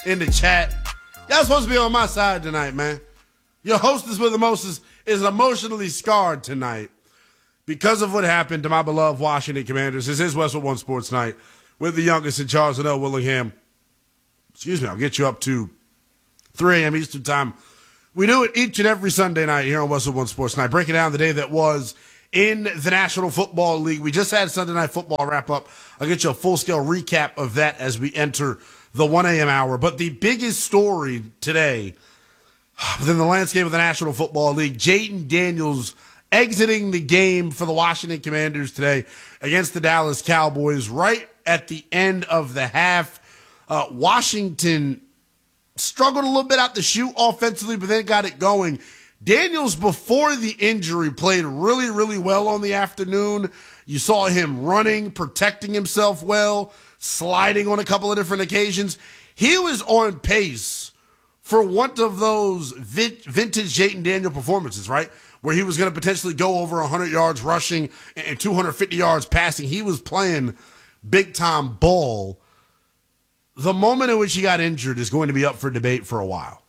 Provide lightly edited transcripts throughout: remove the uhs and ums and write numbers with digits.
in the chat. Y'all supposed to be on my side tonight, man. Your hostess with the mostest is emotionally scarred tonight because of what happened to my beloved Washington Commanders. This is Westwood One Sports Night with the youngest in Charles and L. Willingham. Excuse me, I'll get you up to 3 a.m. Eastern Time. We do it each and every Sunday night here on Westwood One Sports Night, breaking down the day that was in the National Football League. We just had Sunday Night Football wrap up. I'll get you a full-scale recap of that as we enter the 1 a.m. hour. But the biggest story today within the landscape of the National Football League, Jayden Daniels exiting the game for the Washington Commanders today against the Dallas Cowboys right at the end of the half. Washington struggled a little bit out the chute offensively, but then got it going. Daniels, before the injury, played really, really well on the afternoon. You saw him running, protecting himself well, sliding on a couple of different occasions. He was on pace for one of those vintage Jayden Daniel performances, right? Where he was going to potentially go over 100 yards rushing and 250 yards passing. He was playing big-time ball. The moment in which he got injured is going to be up for debate for a while.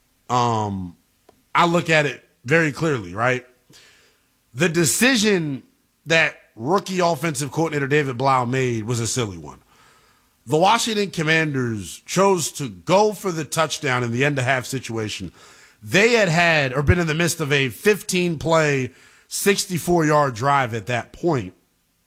I look at it very clearly, right? The decision that rookie offensive coordinator David Blau made was a silly one. The Washington Commanders chose to go for the touchdown in the end-of-half situation. They had or been in the midst of a 15-play, 64-yard drive at that point.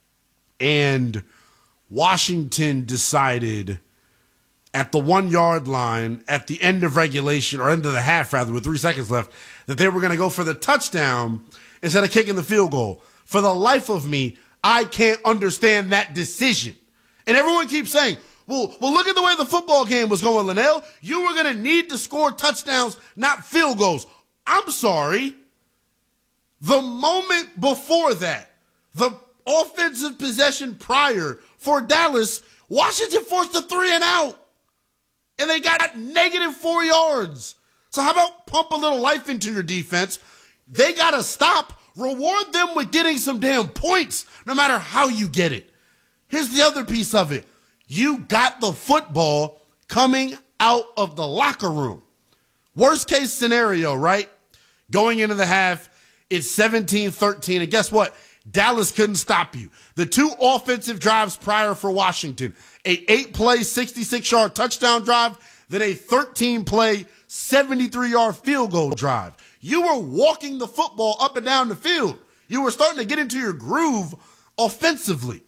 And Washington decided at the 1-yard line, at the end of regulation, or end of the half, rather, with 3 seconds left, that they were going to go for the touchdown instead of kicking the field goal. For the life of me, I can't understand that decision. And everyone keeps saying, well, look at the way the football game was going, Linnell. You were going to need to score touchdowns, not field goals. I'm sorry. The moment before that, the offensive possession prior for Dallas, Washington forced a 3-and-out. And they got -4 yards. So how about pump a little life into your defense? They got to stop. Reward them with getting some damn points, no matter how you get it. Here's the other piece of it. You got the football coming out of the locker room. Worst case scenario, right? Going into the half, it's 17-13. And guess what? Dallas couldn't stop you. The 2 offensive drives prior for Washington, a 8-play, 66-yard touchdown drive, then a 13-play, 73-yard field goal drive. You were walking the football up and down the field. You were starting to get into your groove offensively.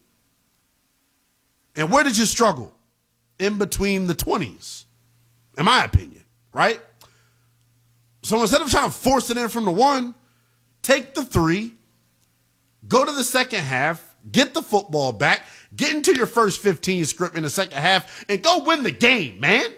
And where did you struggle? In between the 20s, in my opinion, right? So instead of trying to force it in from the 1, take the 3, go to the second half, get the football back, get into your first 15 script in the second half, and go win the game, man.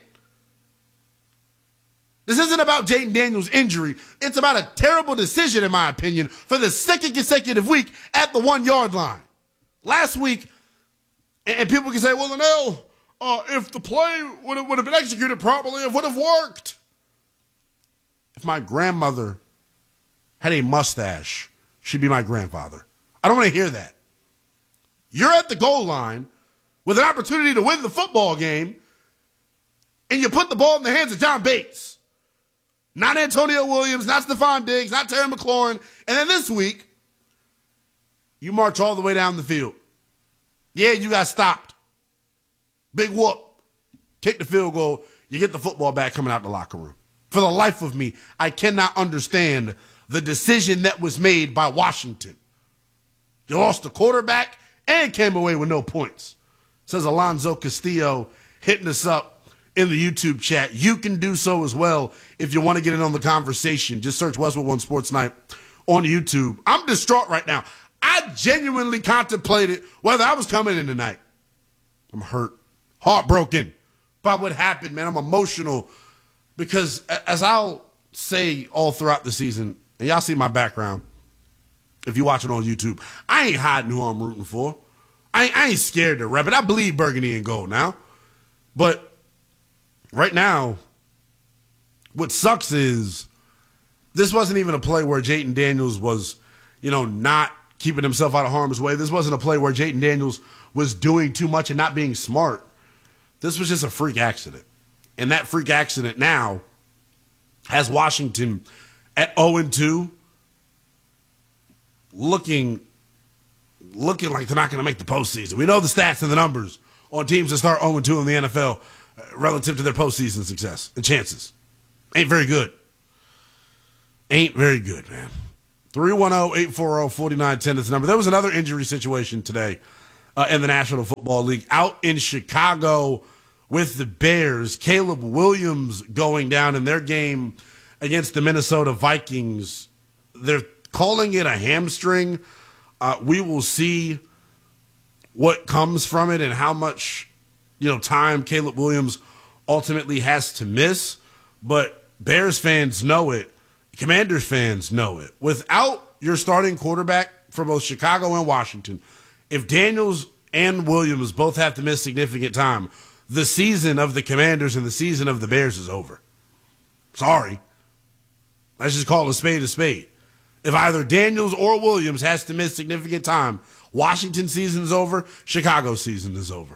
This isn't about Jayden Daniels' injury. It's about a terrible decision, in my opinion, for the second consecutive week at the 1-yard line. Last week, and people can say, well, Linnell, if the play would have been executed properly, it would have worked. If my grandmother had a mustache, she'd be my grandfather. I don't want to hear that. You're at the goal line with an opportunity to win the football game, and you put the ball in the hands of John Bates. Not Antonio Williams, not Stephon Diggs, not Terry McLaurin. And then this week, you march all the way down the field. Yeah, you got stopped. Big whoop. Kick the field goal. You get the football back coming out the locker room. For the life of me, I cannot understand the decision that was made by Washington. You lost the quarterback and came away with no points. Says Alonzo Castillo, hitting us up in the YouTube chat. You can do so as well if you want to get in on the conversation. Just search Westwood One Sports Night on YouTube. I'm distraught right now. I genuinely contemplated whether I was coming in tonight. I'm hurt, heartbroken by what happened, man. I'm emotional because, as I'll say all throughout the season, and y'all see my background if you watch it on YouTube, I ain't hiding who I'm rooting for. I ain't scared to rep it. I believe burgundy and gold now. But right now, what sucks is this wasn't even a play where Jayden Daniels was, not keeping himself out of harm's way. This wasn't a play where Jayden Daniels was doing too much and not being smart. This was just a freak accident. And that freak accident now has Washington at 0-2, looking like they're not going to make the postseason. We know the stats and the numbers on teams that start 0-2 in the NFL relative to their postseason success and chances. Ain't very good. Ain't very good, man. 310-840-4910 is the number. There was another injury situation today in the National Football League out in Chicago with the Bears. Caleb Williams going down in their game against the Minnesota Vikings. They're calling it a hamstring. We will see what comes from it and how much time Caleb Williams ultimately has to miss. But Bears fans know it. Commanders fans know it. Without your starting quarterback for both Chicago and Washington, if Daniels and Williams both have to miss significant time, the season of the Commanders and the season of the Bears is over. Sorry. Let's just call a spade a spade. If either Daniels or Williams has to miss significant time, Washington season is over, Chicago season is over.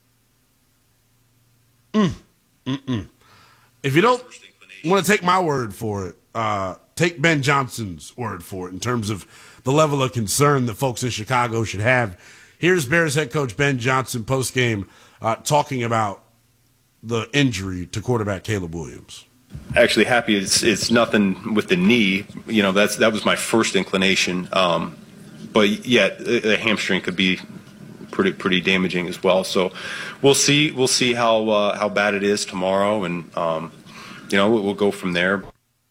If you don't want to take my word for it, take Ben Johnson's word for it in terms of the level of concern that folks in Chicago should have. Here's Bears head coach Ben Johnson postgame talking about the injury to quarterback Caleb Williams. Actually happy it's nothing with the knee. That was my first inclination. But yet a hamstring could be pretty damaging as well. So we'll see how bad it is tomorrow, and we'll go from there.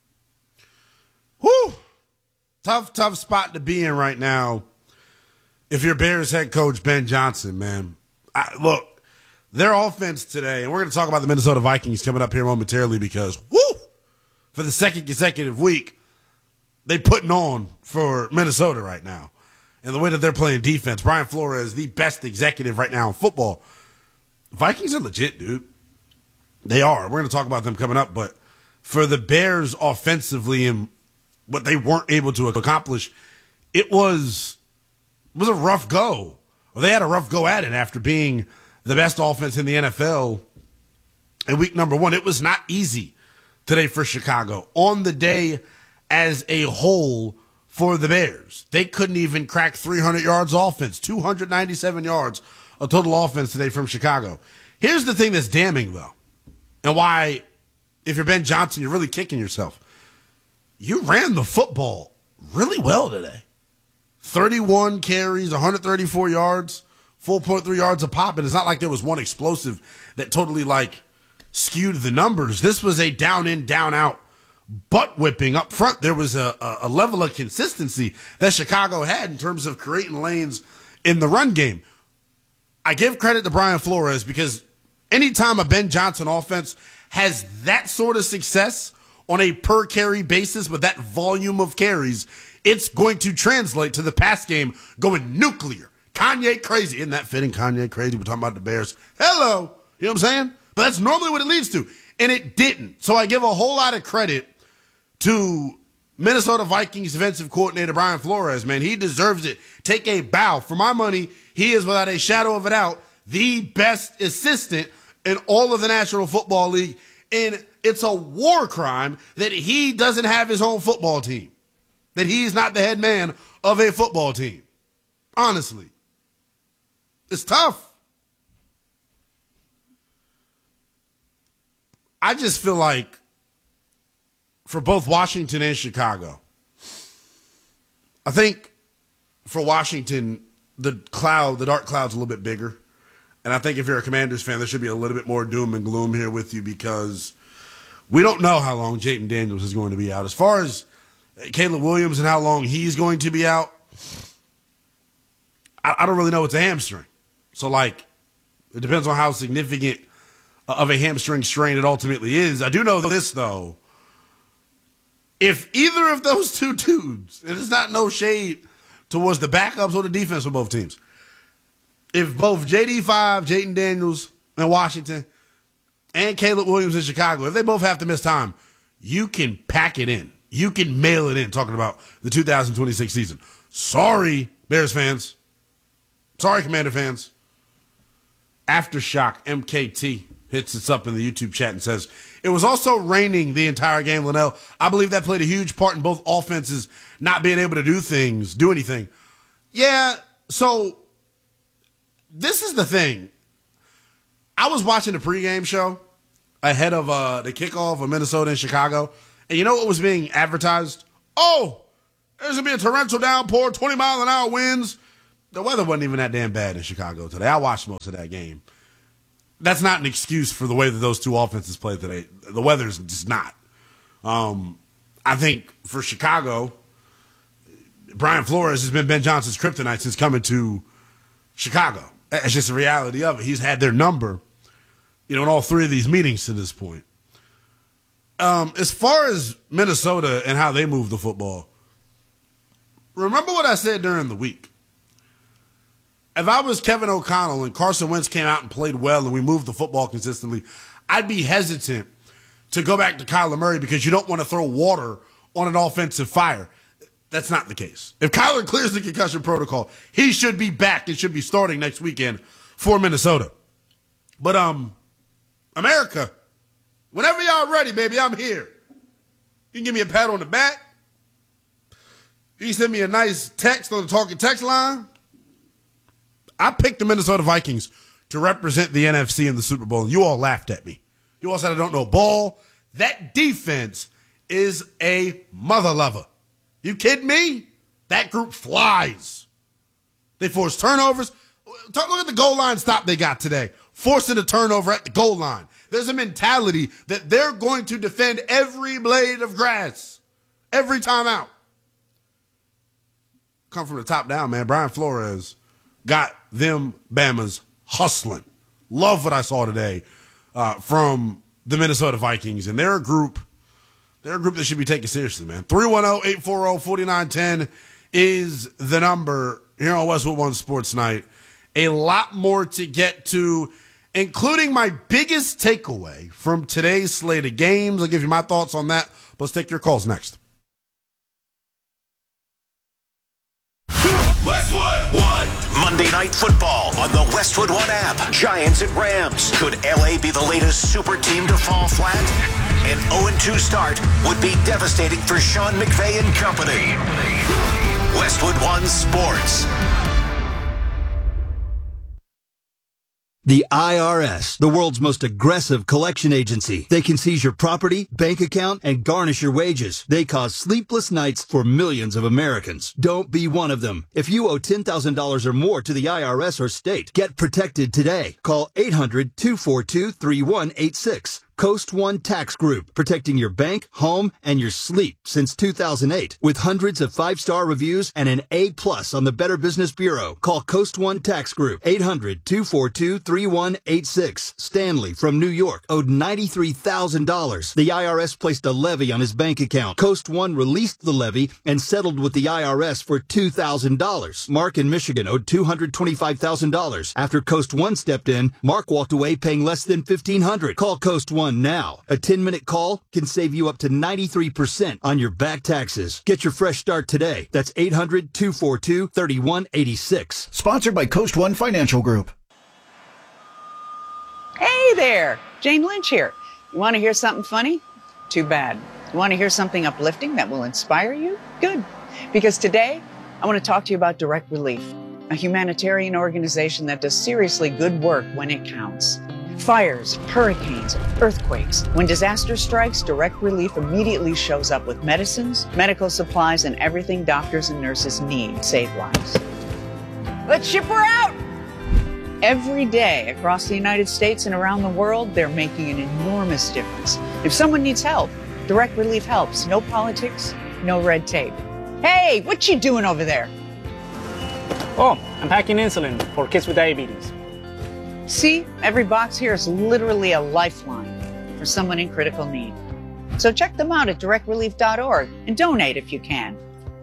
Whew. Tough spot to be in right now if you're Bears head coach Ben Johnson, man. Look, their offense today, and we're going to talk about the Minnesota Vikings coming up here momentarily because, for the second consecutive week, they putting on for Minnesota right now. And the way that they're playing defense, Brian Flores, the best executive right now in football. Vikings are legit, dude. They are. We're going to talk about them coming up, but for the Bears offensively and what they weren't able to accomplish, it was a rough go. Well, they had a rough go at it after being the best offense in the NFL in week number 1. It was not easy today for Chicago. On the day as a whole for the Bears, they couldn't even crack 300 yards offense, 297 yards of total offense today from Chicago. Here's the thing that's damning, though, and why, if you're Ben Johnson, you're really kicking yourself. You ran the football really well today. 31 carries, 134 yards, 4.3 yards a pop, and it's not like there was one explosive that totally, skewed the numbers. This was a down-in, down-out butt whipping up front. There was a level of consistency that Chicago had in terms of creating lanes in the run game. I give credit to Brian Flores because anytime a Ben Johnson offense has that sort of success on a per carry basis with that volume of carries, it's going to translate to the pass game going nuclear. Kanye crazy. Isn't that fitting? Kanye crazy. We're talking about the Bears. Hello. You know what I'm saying? But that's normally what it leads to. And it didn't. So I give a whole lot of credit to Minnesota Vikings defensive coordinator Brian Flores, man. He deserves it. Take a bow. For my money, he is without a shadow of a doubt the best assistant in all of the National Football League. And it's a war crime that he doesn't have his own football team, that he's not the head man of a football team. Honestly. It's tough. I just feel like for both Washington and Chicago, I think for Washington, the dark cloud's a little bit bigger. And I think if you're a Commanders fan, there should be a little bit more doom and gloom here with you because we don't know how long Jayden Daniels is going to be out. As far as Caleb Williams and how long he's going to be out, I don't really know. It's a hamstring. So, it depends on how significant of a hamstring strain it ultimately is. I do know this, though. If either of those two dudes, and it's not no shade towards the backups or the defense for both teams, if both JD5, Jayden Daniels in Washington, and Caleb Williams in Chicago, if they both have to miss time, you can pack it in. You can mail it in, talking about the 2026 season. Sorry, Bears fans. Sorry, Commander fans. Aftershock MKT hits us up in the YouTube chat and says, it was also raining the entire game, Linnell. I believe that played a huge part in both offenses not being able to do anything. Yeah, so this is the thing. I was watching the pregame show ahead of the kickoff of Minnesota and Chicago, and you know what was being advertised? Oh, there's going to be a torrential downpour, 20-mile-an-hour winds. The weather wasn't even that damn bad in Chicago today. I watched most of that game. That's not an excuse for the way that those two offenses played today. The weather's just not. I think for Chicago, Brian Flores has been Ben Johnson's kryptonite since coming to Chicago. It's just the reality of it. He's had their number, in all three of these meetings to this point. As far as Minnesota and how they move the football, remember what I said during the week. If I was Kevin O'Connell and Carson Wentz came out and played well and we moved the football consistently, I'd be hesitant to go back to Kyler Murray because you don't want to throw water on an offensive fire. That's not the case. If Kyler clears the concussion protocol, he should be back and should be starting next weekend for Minnesota. But America, whenever y'all ready, baby, I'm here. You can give me a pat on the back. You can send me a nice text on the talking text line. I picked the Minnesota Vikings to represent the NFC in the Super Bowl, and you all laughed at me. You all said I don't know ball. That defense is a mother lover. You kidding me? That group flies. They force turnovers. Look at the goal line stop they got today. Forcing a turnover at the goal line. There's a mentality that they're going to defend every blade of grass every time out. Come from the top down, man. Brian Flores got them Bamas hustling. Love what I saw today from the Minnesota Vikings. And they're a group that should be taken seriously, man. 310-840-4910 is the number here on Westwood One Sports Night. A lot more to get to, including my biggest takeaway from today's slate of games. I'll give you my thoughts on that. Let's take your calls next. Westwood One. Monday Night Football on the Westwood One app. Giants at Rams. Could LA be the latest super team to fall flat? An 0-2 start would be devastating for Sean McVay and company. Westwood One Sports. The IRS, the world's most aggressive collection agency. They can seize your property, bank account, and garnish your wages. They cause sleepless nights for millions of Americans. Don't be one of them. If you owe $10,000 or more to the IRS or state, get protected today. Call 800-242-3186. Coast One Tax Group, protecting your bank, home, and your sleep since 2008. With hundreds of 5-star reviews and an A+ on the Better Business Bureau. Call Coast One Tax Group, 800-242-3186. Stanley from New York owed $93,000. The IRS placed a levy on his bank account. Coast One released the levy and settled with the IRS for $2,000. Mark in Michigan owed $225,000. After Coast One stepped in, Mark walked away paying less than $1,500. Call Coast One now. A 10-minute call can save you up to 93% on your back taxes. Get your fresh start today. That's 800-242-3186. Sponsored by Coast One Financial Group. Hey there, Jane Lynch here. You want to hear something funny? Too bad. You want to hear something uplifting that will inspire you? Good. Because today, I want to talk to you about Direct Relief, a humanitarian organization that does seriously good work when it counts. Fires, hurricanes, earthquakes. When disaster strikes, Direct Relief immediately shows up with medicines, medical supplies, and everything doctors and nurses need to save lives. Let's ship her out! Every day across the United States and around the world, they're making an enormous difference. If someone needs help, Direct Relief helps. No politics, no red tape. Hey, what you doing over there? Oh, I'm packing insulin for kids with diabetes. See, every box here is literally a lifeline for someone in critical need. So check them out at directrelief.org and donate if you can.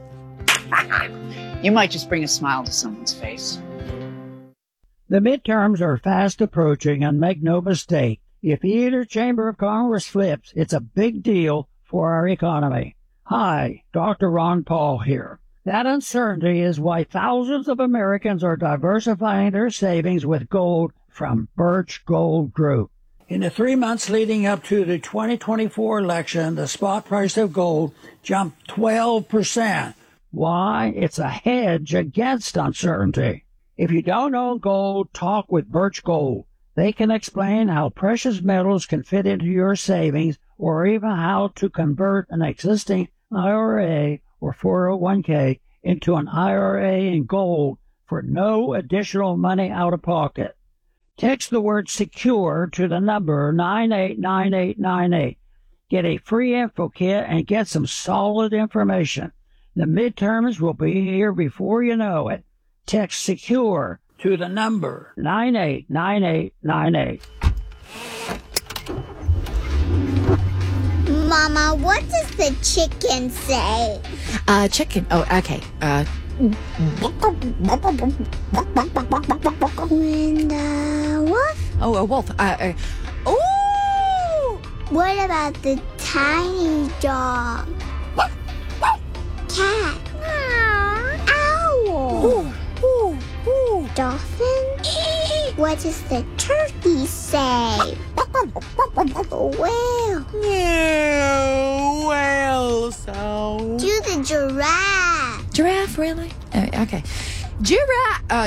You might just bring a smile to someone's face. The midterms are fast approaching, and make no mistake, if either chamber of Congress flips, it's a big deal for our economy. Hi, Dr. Ron Paul here. That uncertainty is why thousands of Americans are diversifying their savings with gold from Birch Gold Group. In the 3 months leading up to the 2024 election, the spot price of gold jumped 12%. Why? It's a hedge against uncertainty. If you don't own gold, talk with Birch Gold. They can explain how precious metals can fit into your savings or even how to convert an existing IRA or 401k into an IRA in gold for no additional money out of pocket. Text the word SECURE to the number 989898. Get a free info kit and get some solid information. The midterms will be here before you know it. Text SECURE to the number 989898. Mama, what does the chicken say? Chicken. Oh, okay. And what? Oh, a wolf. Oh! What about the tiny dog? Cat. Owl. Ooh, ooh, ooh. Dolphin? What does the turkey say? Whale. Yeah, whale sound. Do the giraffe. Giraffe, really? Okay. Giraffe.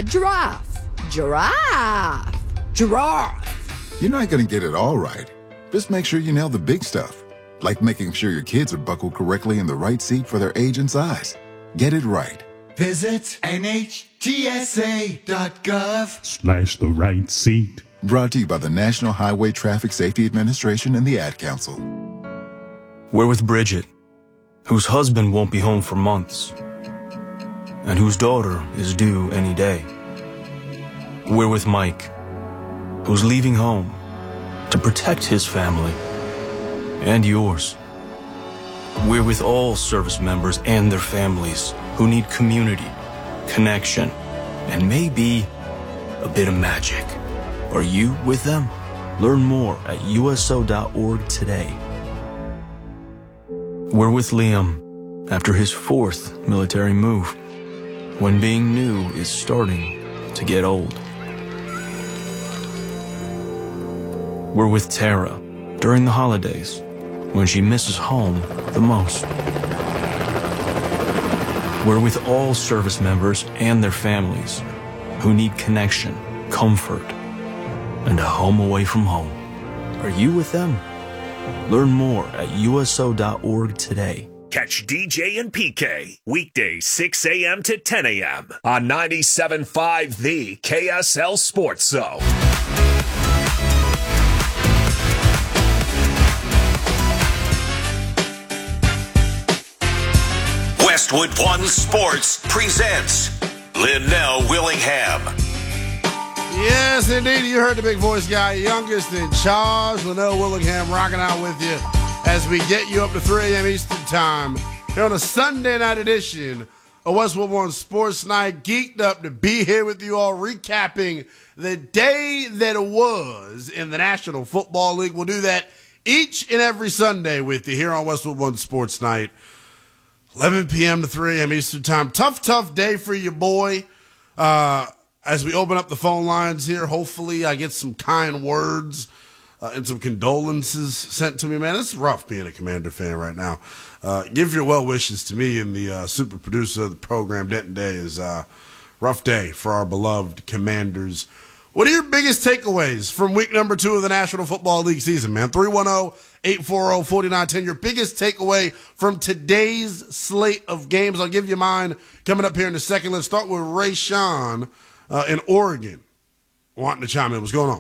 Giraffe. You're not going to get it all right. Just make sure you nail the big stuff, like making sure your kids are buckled correctly in the right seat for their age and size. Get it right. Visit NHTSA.gov/ the right seat. Brought to you by the National Highway Traffic Safety Administration and the Ad Council. We're with Bridget, whose husband won't be home for months, and whose daughter is due any day. We're with Mike, who's leaving home to protect his family and yours. We're with all service members and their families who need community, connection, and maybe a bit of magic. Are you with them? Learn more at USO.org today. We're with Liam after his 4th military move, when being new is starting to get old. We're with Tara during the holidays, when she misses home the most. We're with all service members and their families who need connection, comfort, and a home away from home. Are you with them? Learn more at USO.org today. Catch DJ and PK weekdays 6 a.m. to 10 a.m. on 97.5 The KSL Sports Zone. Westwood One Sports presents Linnell Willingham. Yes, indeed. You heard the big voice guy, youngest in charge, Linnell Willingham, rocking out with you as we get you up to 3 a.m. Eastern Time here on a Sunday night edition of Westwood One Sports Night. Geeked up to be here with you all, recapping the day that it was in the National Football League. We'll do that each and every Sunday with you here on Westwood One Sports Night. 11 p.m. to 3 a.m. Eastern Time. Tough day for you, boy. As we open up the phone lines here, hopefully I get some kind words and some condolences sent to me. Man, it's rough being a Commander fan right now. Give your well wishes to me and the super producer of the program, Denton Day. Is rough day for our beloved Commanders. What are your biggest takeaways from week number 2 of the National Football League season, man? 310-840-4910. Your biggest takeaway from today's slate of games. I'll give you mine coming up here in a second. Let's start with Ray Sean in Oregon wanting to chime in. What's going on?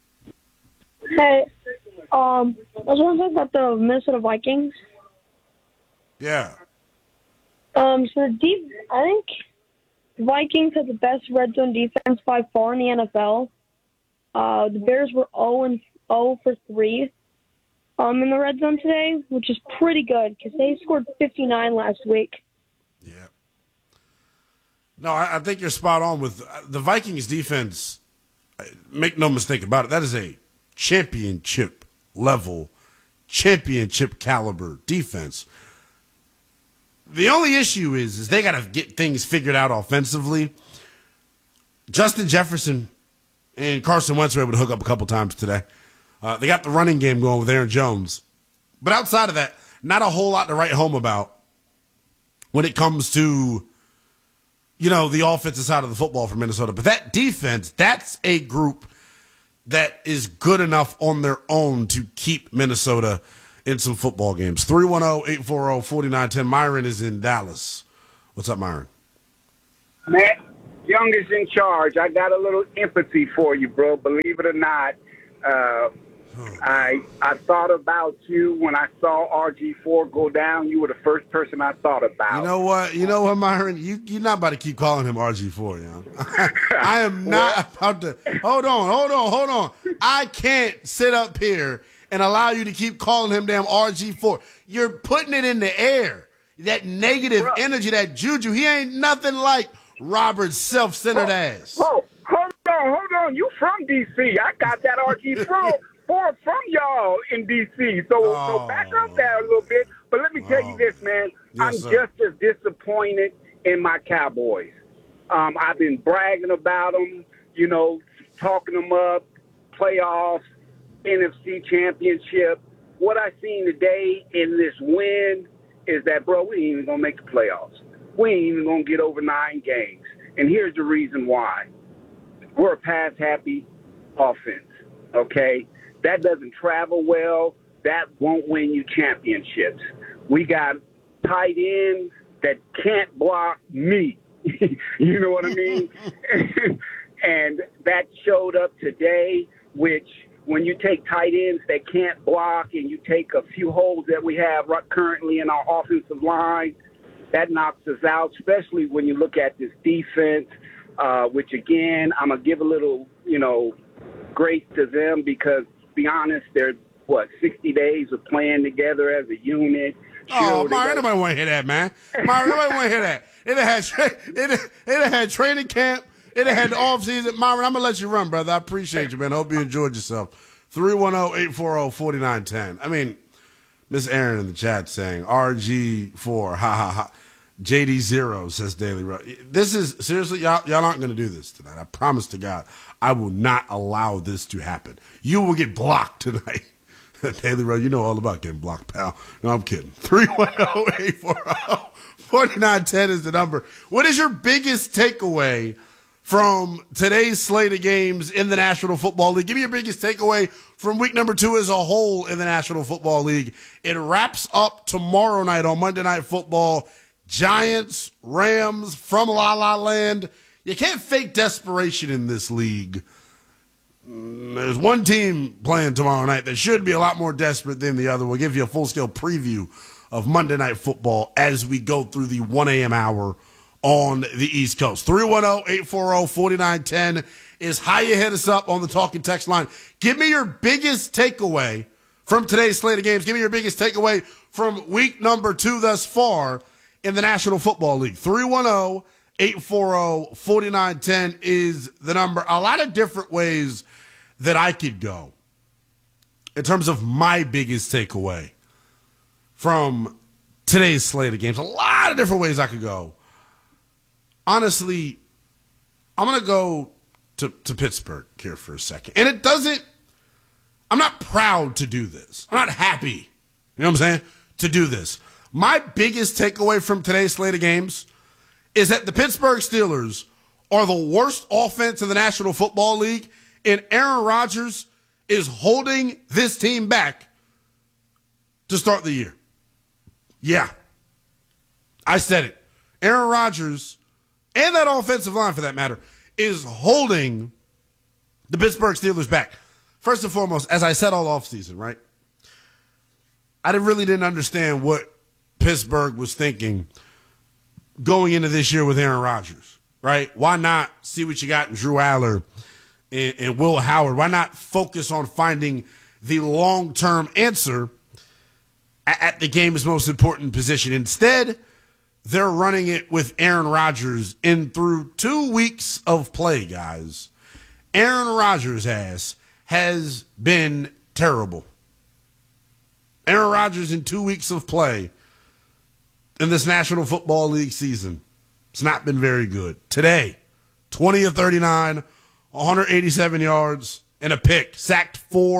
Hey, I was wondering about the Minnesota Vikings. Yeah. I think Vikings had the best red zone defense by far in the NFL. The Bears were 0 for 3 in the red zone today, which is pretty good because they scored 59 last week. Yeah. No, I think you're spot on with the Vikings defense. Make no mistake about it. That is a championship level, championship caliber defense. The only issue is they got to get things figured out offensively. Justin Jefferson and Carson Wentz were able to hook up a couple times today. They got the running game going with Aaron Jones. But outside of that, not a whole lot to write home about when it comes to, the offensive side of the football for Minnesota. But that defense, that's a group that is good enough on their own to keep Minnesota in some football games. 310-840-4910. Myron is in Dallas. What's up, Myron? Matt, Young is in charge. I got a little empathy for you, bro. Believe it or not. I thought about you when I saw RG4 go down. You were the first person I thought about. You know what, Myron? You're not about to keep calling him RG4, young. I am not about to. Hold on. I can't sit up here and allow you to keep calling him damn RG4. You're putting it in the air. That negative energy, that juju. He ain't nothing like Robert's self-centered ass. Hold on. You from D.C. I got that RG4 from y'all in D.C. So back up there a little bit. But let me tell you this, man. Yes, I'm sir. just as disappointed in my Cowboys. I've been bragging about them, talking them up, playoffs, NFC championship. What I seen today in this win is that, bro, we ain't even going to make the playoffs. We ain't even going to get over 9 games. And here's the reason why. We're a pass-happy offense, okay? That doesn't travel well. That won't win you championships. We got tight ends that can't block me. You know what I mean? And that showed up today, which when you take tight ends that can't block and you take a few holes that we have currently in our offensive line, that knocks us out, especially when you look at this defense, which, again, I'm going to give a little, grace to them because, to be honest, they're, 60 days of playing together as a unit. Myron, nobody want to hear that, man. Myron, nobody want to hear that. It had training camp. It had the offseason. Myron, I'm going to let you run, brother. I appreciate you, man. I hope you enjoyed yourself. 310-840-4910. I mean, Miss Aaron in the chat saying, RG4, ha, ha, ha. JD0 says Daily Row. This is, seriously, y'all aren't going to do this tonight. I promise to God, I will not allow this to happen. You will get blocked tonight. Daily Row, you know all about getting blocked, pal. No, I'm kidding. 310-840-4910 is the number. What is your biggest takeaway from today's slate of games in the National Football League? Give me your biggest takeaway from week number 2 as a whole in the National Football League. It wraps up tomorrow night on Monday Night Football. Giants, Rams from La La Land. You can't fake desperation in this league. There's one team playing tomorrow night that should be a lot more desperate than the other. We'll give you a full-scale preview of Monday Night Football as we go through the 1 a.m. hour on the East Coast. 310-840-4910 is how you hit us up on the talking text line. Give me your biggest takeaway from today's slate of games. Give me your biggest takeaway from week number 2 thus far in the National Football League. 310-840-4910 is the number. A lot of different ways that I could go in terms of my biggest takeaway from today's slate of games. A lot of different ways I could go. Honestly, I'm going to go to Pittsburgh here for a second. And I'm not proud to do this. I'm not happy, you know what I'm saying, to do this. My biggest takeaway from today's slate of games is that the Pittsburgh Steelers are the worst offense in the National Football League, and Aaron Rodgers is holding this team back to start the year. Yeah. I said it. Aaron Rodgers, and that offensive line for that matter, is holding the Pittsburgh Steelers back. First and foremost, as I said all offseason, right? I really didn't understand what Pittsburgh was thinking going into this year with Aaron Rodgers, right? Why not see what you got in Drew Aller and Will Howard? Why not focus on finding the long-term answer at the game's most important position? Instead, they're running it with Aaron Rodgers, and through 2 weeks of play, guys, Aaron Rodgers' ass has been terrible. Aaron Rodgers in 2 weeks of play in this National Football League season, it's not been very good. Today, 20 of 39, 187 yards, and a pick. Sacked 4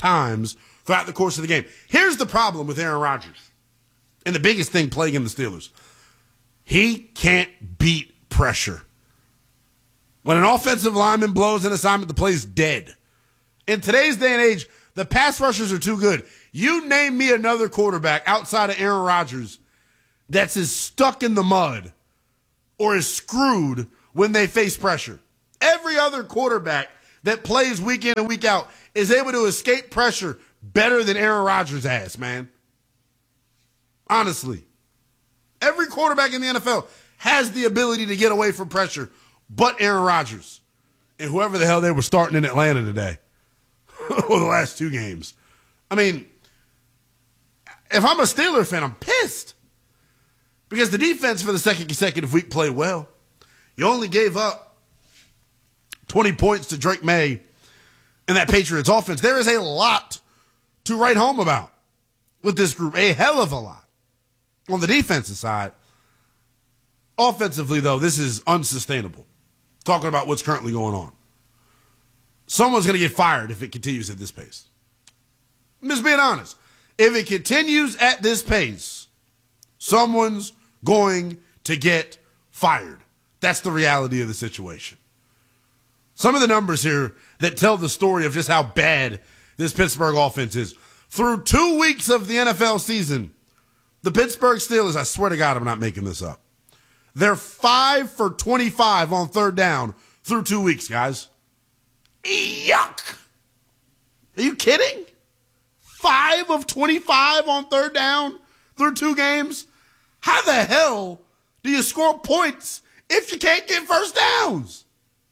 times throughout the course of the game. Here's the problem with Aaron Rodgers, and the biggest thing plaguing the Steelers. He can't beat pressure. When an offensive lineman blows an assignment, the play's dead. In today's day and age, the pass rushers are too good. You name me another quarterback outside of Aaron Rodgers that's as stuck in the mud or is screwed when they face pressure. Every other quarterback that plays week in and week out is able to escape pressure better than Aaron Rodgers has, man. Honestly. Every quarterback in the NFL has the ability to get away from pressure, but Aaron Rodgers and whoever the hell they were starting in Atlanta today or the last two games. I mean, if I'm a Steeler fan, I'm pissed because the defense for the second consecutive week played well. You only gave up 20 points to Drake May and that Patriots offense. There is a lot to write home about with this group, a hell of a lot. On the defensive side, offensively, though, this is unsustainable. Talking about what's currently going on. Someone's going to get fired if it continues at this pace. I'm just being honest. If it continues at this pace, someone's going to get fired. That's the reality of the situation. Some of the numbers here that tell the story of just how bad this Pittsburgh offense is. Through 2 weeks of the NFL season, the Pittsburgh Steelers, I swear to God, I'm not making this up. They're 5 for 25 on third down through 2 weeks, guys. Yuck. Are you kidding? 5 of 25 on third down through 2 games? How the hell do you score points if you can't get first downs?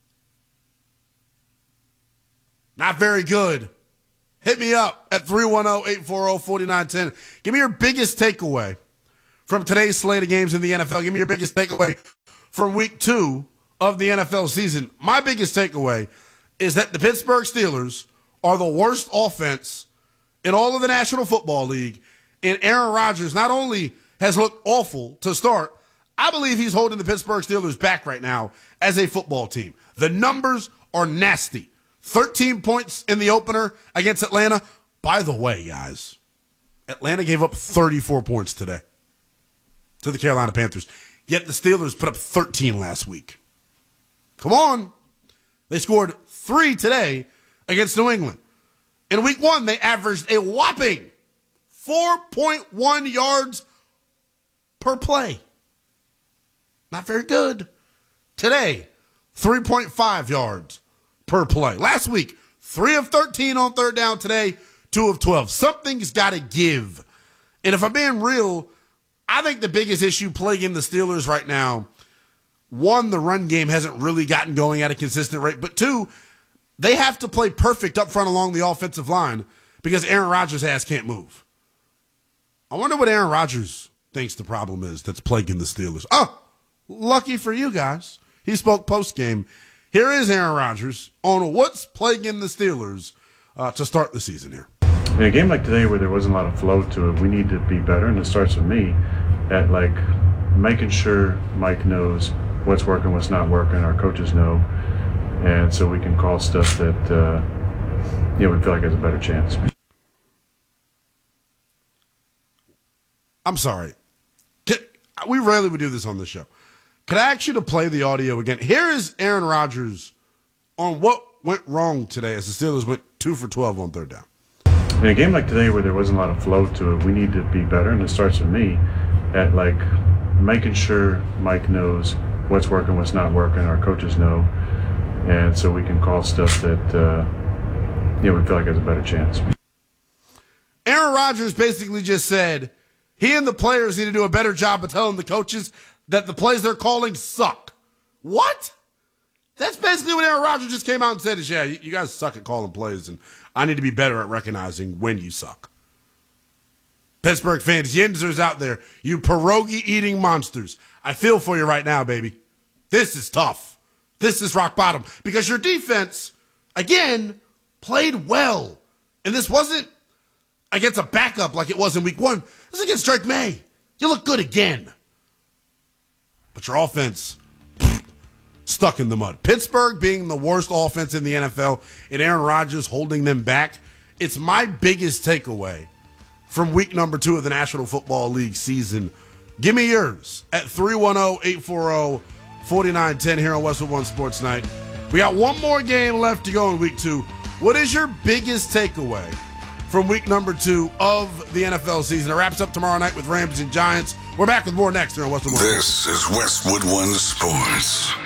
Not very good. Hit me up at 310-840-4910. Give me your biggest takeaway from today's slate of games in the NFL. Give me your biggest takeaway from week 2 of the NFL season. My biggest takeaway is that the Pittsburgh Steelers are the worst offense in all of the National Football League. And Aaron Rodgers not only has looked awful to start, I believe he's holding the Pittsburgh Steelers back right now as a football team. The numbers are nasty. 13 points in the opener against Atlanta. By the way, guys, Atlanta gave up 34 points today to the Carolina Panthers. Yet the Steelers put up 13 last week. Come on. They scored 3 today against New England. In week 1, they averaged a whopping 4.1 yards per play. Not very good. Today, 3.5 yards per play. Last week, 3 of 13 on third down. Today, 2 of 12. Something's got to give. And if I'm being real, I think the biggest issue plaguing the Steelers right now, 1, the run game hasn't really gotten going at a consistent rate. But 2, they have to play perfect up front along the offensive line because Aaron Rodgers' ass can't move. I wonder what Aaron Rodgers thinks the problem is that's plaguing the Steelers. Oh, lucky for you guys. He spoke post-game. Here is Aaron Rodgers on what's plaguing the Steelers to start the season here. In a game like today where there wasn't a lot of flow to it, we need to be better, and it starts with me at making sure Mike knows what's working, what's not working, our coaches know, and so we can call stuff that we feel like has a better chance. I'm sorry. We rarely would do this on the show. Could I ask you to play the audio again? Here is Aaron Rodgers on what went wrong today as the Steelers went 2 for 12 on third down. In a game like today where there wasn't a lot of flow to it, we need to be better, and it starts with me at making sure Mike knows what's working, what's not working, our coaches know, and so we can call stuff that we feel like has a better chance. Aaron Rodgers basically just said he and the players need to do a better job of telling the coaches that the plays they're calling suck. What? That's basically what Aaron Rodgers just came out and said is, yeah, you guys suck at calling plays, and I need to be better at recognizing when you suck. Pittsburgh fans, Yinzers out there, you pierogi-eating monsters. I feel for you right now, baby. This is tough. This is rock bottom. Because your defense, again, played well. And this wasn't against a backup like it was in week 1. This is against Drake May. You look good again. But your offense, stuck in the mud. Pittsburgh being the worst offense in the NFL and Aaron Rodgers holding them back It's my biggest takeaway from week number 2 of the National Football League season. Give me yours at 310-840-4910 here on Westwood One Sports Night. We got one more game left to go in week 2. What is your biggest takeaway from week number 2 of the NFL season? It wraps up tomorrow night with Rams and Giants. We're back with more next here on Westwood One. This is Westwood One Sports.